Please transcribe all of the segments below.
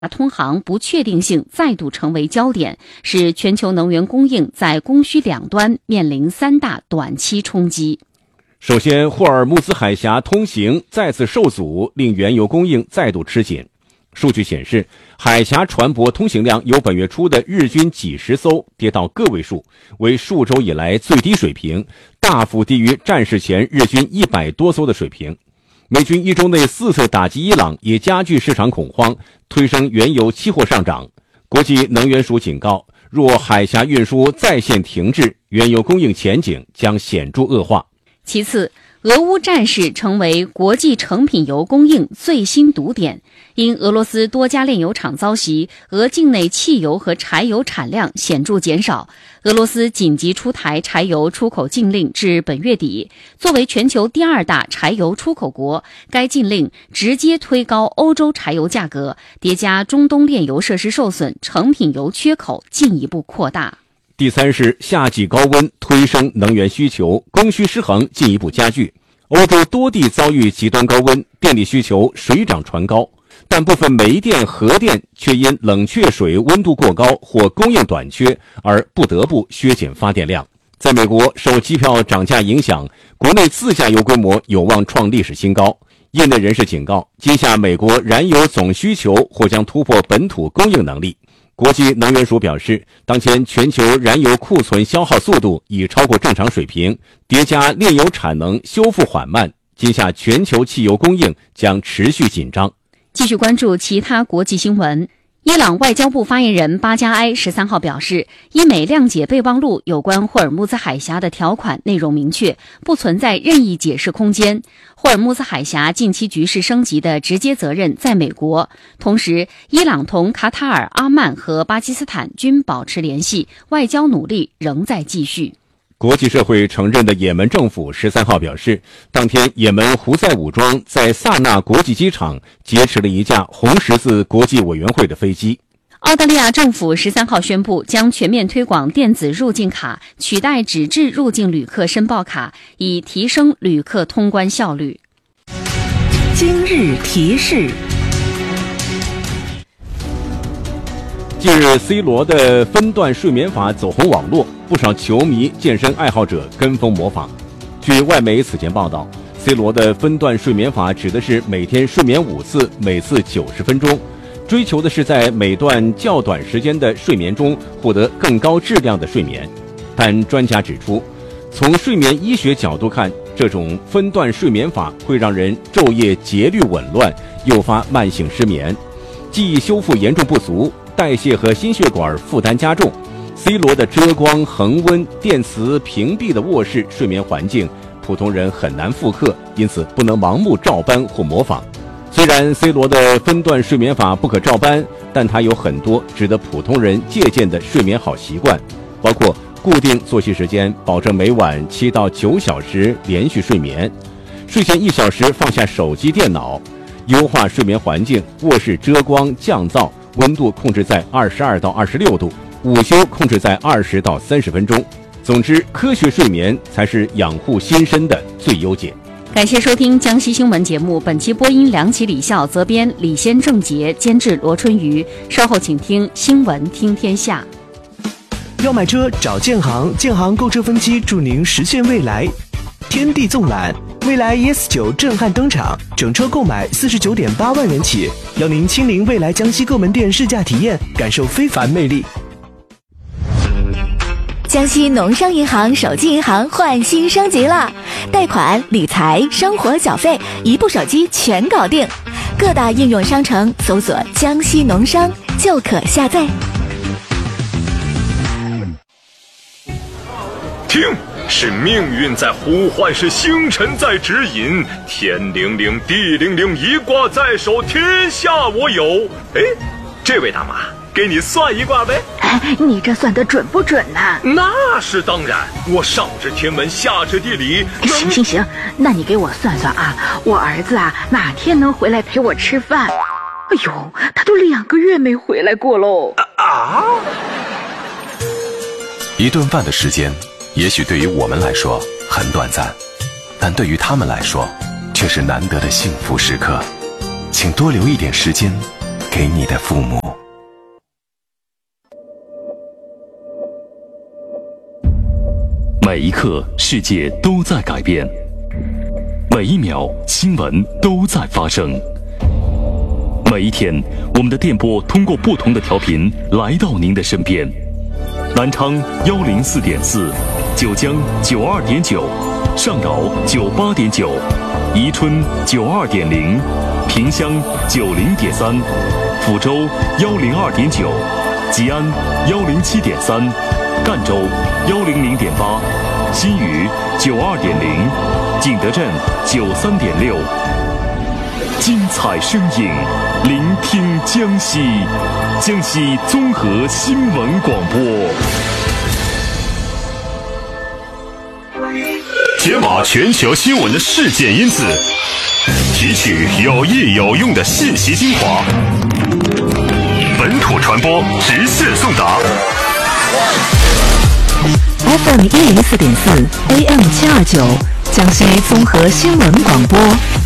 通航不确定性再度成为焦点，使全球能源供应在供需两端面临3大短期冲击。 首先，霍尔木兹海峡通行再次受阻，令原油供应再度吃紧。数据显示，海峡船舶通行量由本月初的日均几十艘跌到个位数，为数周以来最低水平，大幅低于战事前日均100多艘的水平。美军一周内4次打击伊朗，也加剧市场恐慌，推升原油期货上涨。国际能源署警告，若海峡运输再现停滞，原油供应前景将显著恶化。 其次，俄乌战事成为国际成品油供应最新堵点，因俄罗斯多家炼油厂遭袭，俄境内汽油和柴油产量显著减少。俄罗斯紧急出台柴油出口禁令至本月底。作为全球第2大柴油出口国，该禁令直接推高欧洲柴油价格，叠加中东炼油设施受损，成品油缺口进一步扩大。 第三是夏季高温推升能源需求，供需失衡进一步加剧。欧洲多地遭遇极端高温，电力需求水涨船高，但部分煤电、核电却因冷却水温度过高或供应短缺而不得不削减发电量。在美国，受机票涨价影响，国内自驾游规模有望创历史新高。业内人士警告，今夏美国燃油总需求或将突破本土供应能力。国际能源署表示，当前全球燃油库存消耗速度已超过正常水平，叠加炼油产能修复缓慢，今夏全球汽油供应将持续紧张。 继续关注其他国际新闻。伊朗外交部发言人巴加埃13号表示，伊美谅解备忘录有关霍尔木兹海峡的条款内容明确，不存在任意解释空间。霍尔木兹海峡近期局势升级的直接责任在美国。同时，伊朗同卡塔尔、阿曼和巴基斯坦均保持联系，外交努力仍在继续。 国际社会承认的也门政府13号表示，当天也门胡塞武装在萨那国际机场劫持了一架红十字国际委员会的飞机。 澳大利亚政府13号宣布，将全面推广电子入境卡，取代纸质入境旅客申报卡，以提升旅客通关效率。 今日提示。 近日 C 罗的分段睡眠法走红网络，不少球迷、健身爱好者跟风模仿。据外媒此前报道， C 罗的分段睡眠法指的是每天睡眠5次，每次90分钟，追求的是在每段较短时间的睡眠中获得更高质量的睡眠。但专家指出，从睡眠医学角度看，这种分段睡眠法会让人昼夜节律紊乱，诱发慢性失眠，记忆修复严重不足，代谢和心血管负担加重。 C 罗的遮光、恒温、电磁屏蔽的卧室睡眠环境，普通人很难复刻，因此不能盲目照搬或模仿。虽然 C 罗的分段睡眠法不可照搬，但他有很多值得普通人借鉴的睡眠好习惯，包括固定作息时间，保证每晚7到9小时连续睡眠，睡前1小时放下手机、电脑，优化睡眠环境，卧室遮光、降噪，温度控制在22到26度。 午休控制在20到30分钟。总之，科学睡眠才是养护心身的最优解。 感谢收听江西新闻节目，本期播音梁启、李笑，责编李先、郑杰，监制罗春雨。稍后请听新闻听天下。 要买车找建行，建行购车分期助您实现未来。天地纵览，蔚来 ES9 震撼登场，整车购买49.8万元起，邀您亲临蔚来江西各门店试驾体验，感受非凡魅力。 江西农商银行手机银行换新升级了，贷款、理财、生活缴费，一部手机全搞定。各大应用商城搜索“江西农商”就可下载。 听，是命运在呼唤，是星辰在指引。天灵灵，地灵灵，一卦在手，天下我有。哎，这位大妈。 给你算一卦呗！ 哎，你这算得准不准呢？ 那是当然，我上知天文，下知地理。 行，那你给我算算啊，我儿子啊哪天能回来陪我吃饭？哎呦，他都2个月没回来过喽！ 一顿饭的时间，也许对于我们来说很短暂，但对于他们来说，却是难得的幸福时刻。请多留一点时间。 给你的父母。 每一刻，世界都在改变；每一秒，新闻都在发生。每一天，我们的电波通过不同的调频来到您的身边。南昌104.4，九江92.9，上饶98.9，宜春92.0，萍乡90.3，抚州102.9，吉安107.3，赣州100.8，新余92.0，景德镇93.6。精彩声音，聆听江西，江西综合新闻广播。 解码全球新闻的事件因子，提取有益有用的信息精华，本土传播，直线送达。 FM 104.4 AM 729，江西综合新闻广播。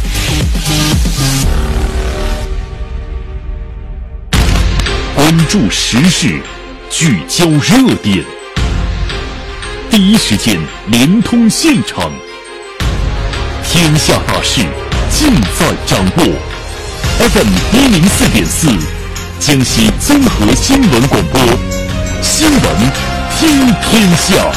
关注时事，聚焦热点，第一时间联通现场，天下大事尽在掌握。FM 104.4，江西综合新闻广播，新闻听天下。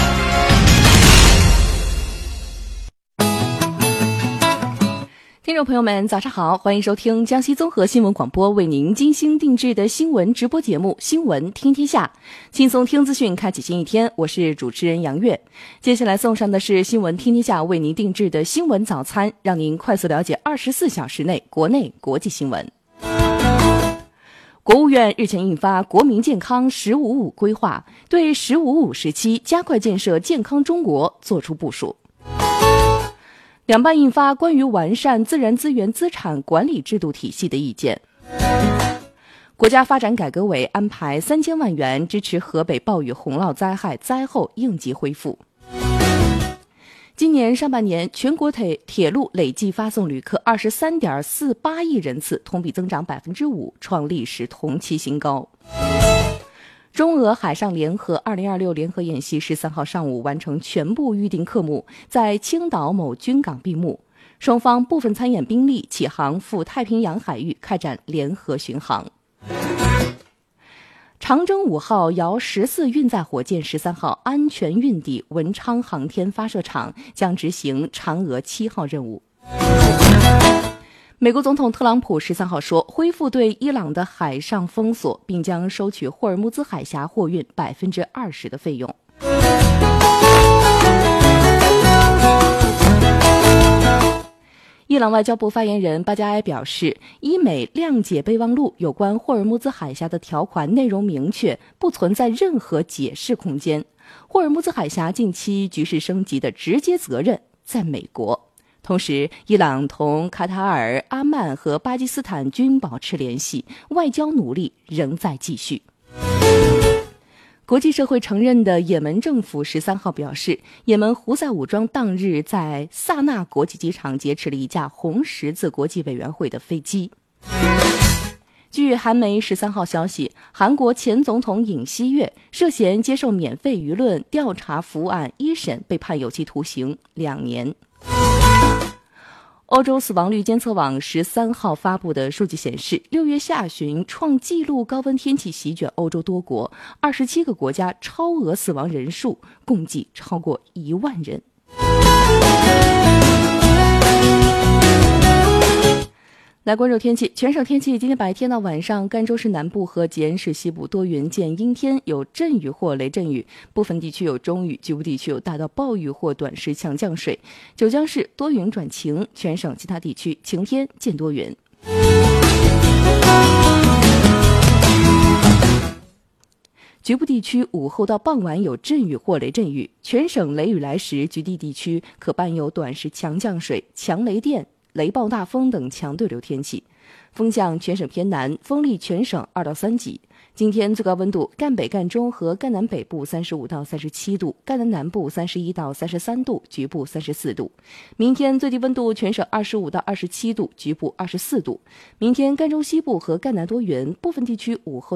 听众朋友们，早上好，欢迎收听江西综合新闻广播为您精心定制的新闻直播节目《新闻听天下》，轻松听资讯，开启新一天。我是主持人杨月。接下来送上的是《新闻听天下》为您定制的新闻早餐，让您快速了解24小时内国内国际新闻。国务院日前印发《国民健康“15+5”规划》，对“15+5”时期加快建设健康中国作出部署。两办印发关于完善自然资源资产管理制度体系的意见。国家发展改革委安排3000万元支持河北暴雨洪涝灾害灾后应急恢复。今年上半年，全国铁路累计发送旅客23.48亿人次，同比增长5%，创历史同期新高。中俄海上联合2026联合演习13号上午完成全部预定科目，在青岛某军港闭幕。双方部分参演兵力启航赴太平洋海域开展联合巡航。长征5号遥14运载火箭13号安全运抵文昌航天发射场，将执行嫦娥7号任务。美国总统特朗普13号说，恢复对伊朗的海上封锁，并将收取霍尔木兹海峡货运20%的费用。伊朗外交部发言人巴加埃表示，伊美谅解备忘录有关霍尔木兹海峡的条款内容明确，不存在任何解释空间。霍尔木兹海峡近期局势升级的直接责任在美国。同时，伊朗同卡塔尔、阿曼和巴基斯坦均保持联系，外交努力仍在继续。国际社会承认的也门政府13号表示，也门胡塞武装当日在萨那国际机场劫持了一架红十字国际委员会的飞机。据韩媒13号消息，韩国前总统尹锡悦涉嫌接受免费舆论调查服务案一审被判有期徒刑2年。欧洲死亡率监测网13号发布的数据显示，6月下旬创纪录高温天气席卷欧洲多国，27个国家超额死亡人数共计超过1万人。来关注天气，全省天气今天白天到晚上，甘州市南部和吉安市西部多云见阴天，有阵雨或雷阵雨，部分地区有中雨，局部地区有大到暴雨或短时强降水。九江市多云转晴，全省其他地区晴天见多云。局部地区午后到傍晚有阵雨或雷阵雨，全省雷雨来时，局地地区可伴有短时强降水、强雷电、雷暴大风等强对流天气。 风向全省偏南，风力全省2到3级。今天最高温度，赣北、赣中和赣南北部35到37度，赣南南部31到33度，局部34度。明天最低温度全省25到27度，局部24度。明天赣中西部和赣南多云，部分地区午后